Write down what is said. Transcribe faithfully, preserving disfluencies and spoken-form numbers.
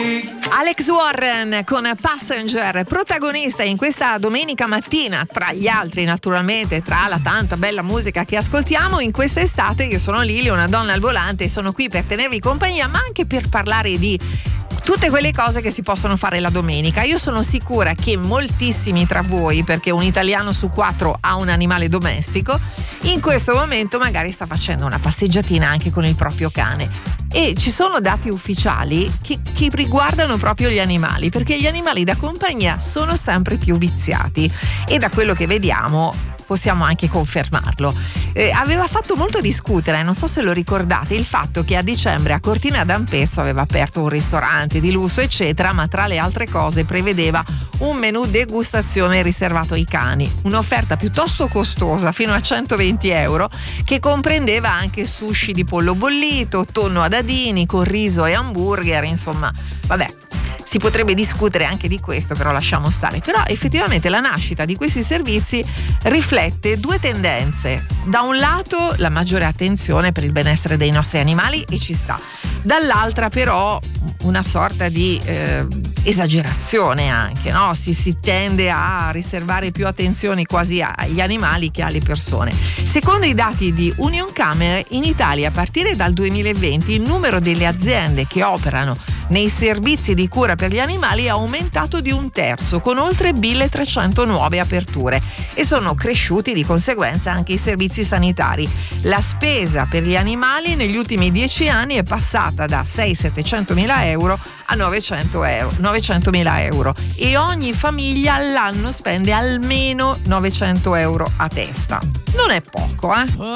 Alex Warren con Passenger, protagonista in questa domenica mattina, tra gli altri naturalmente, tra la tanta bella musica che ascoltiamo in questa estate. Io sono Lili, una donna al volante, e sono qui per tenervi compagnia, ma anche per parlare di tutte quelle cose che si possono fare la domenica. Io sono sicura che moltissimi tra voi, perché un italiano su quattro ha un animale domestico, in questo momento magari sta facendo una passeggiatina anche con il proprio cane. E ci sono dati ufficiali che, che riguardano proprio gli animali, perché gli animali da compagnia sono sempre più viziati, e da quello che vediamo possiamo anche confermarlo. Eh, aveva fatto molto discutere, non so se lo ricordate, il fatto che a dicembre a Cortina d'Ampezzo aveva aperto un ristorante di lusso eccetera, ma tra le altre cose prevedeva un menù degustazione riservato ai cani, un'offerta piuttosto costosa fino a centoventi euro, che comprendeva anche sushi di pollo bollito, tonno a dadini con riso e hamburger. Insomma, vabbè, si potrebbe discutere anche di questo, però lasciamo stare. Però effettivamente la nascita di questi servizi riflette due tendenze: da un lato la maggiore attenzione per il benessere dei nostri animali, e ci sta; dall'altra però una sorta di eh, esagerazione anche, no? Si, si tende a riservare più attenzione quasi agli animali che alle persone. Secondo i dati di Unioncamere, in Italia a partire dal duemilaventi il numero delle aziende che operano nei servizi di cura per gli animali è aumentato di un terzo, con oltre milletrecento nuove aperture, e sono cresciuti di conseguenza anche i servizi sanitari. La spesa per gli animali negli ultimi dieci anni è passata da sei-settecentomila euro a novecentomila euro, e ogni famiglia all'anno spende almeno novecento euro a testa. Non è poco, eh?